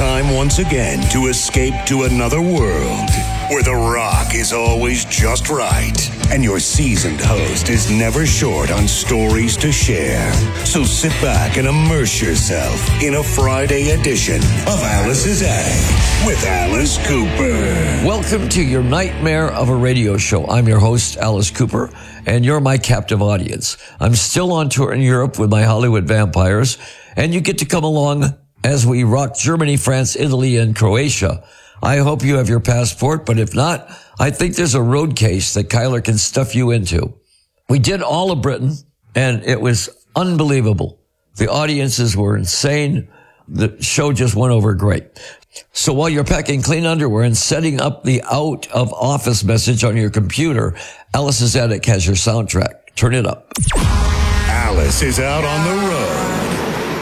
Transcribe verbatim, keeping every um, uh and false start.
time once again to escape to another world where the rock is always just right and your seasoned host is never short on stories to share. So sit back and immerse yourself in a Friday edition of Alice's Attic with Alice Cooper. Welcome to your nightmare of a radio show. I'm your host, Alice Cooper, and you're my captive audience. I'm still on tour in Europe with my Hollywood vampires, and you get to come along as we rock Germany, France, Italy, and Croatia. I hope you have your passport, but if not, I think there's a road case that Kyler can stuff you into. We did all of Britain, and it was unbelievable. The audiences were insane. The show just went over great. So while you're packing clean underwear and setting up the out of office message on your computer, Alice's Attic has your soundtrack. Turn it up. Alice is out on the road